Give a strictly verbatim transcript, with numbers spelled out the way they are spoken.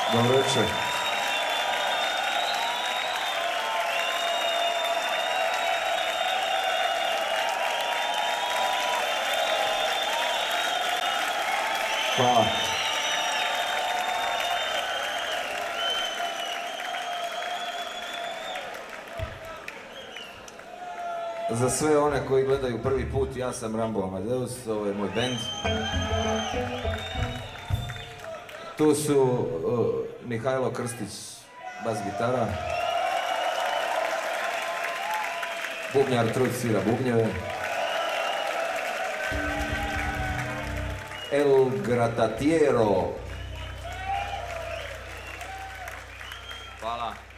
Dobro večer. Hvala. Za sve one koji gledaju prvi put, ja sam Rambo Amadeus, ovo je moj bend. Tu su uh, Mihajlo Krstić, bas gitara. Bubnjar Trud svira bubnjeve. El Gratatiero. Hvala.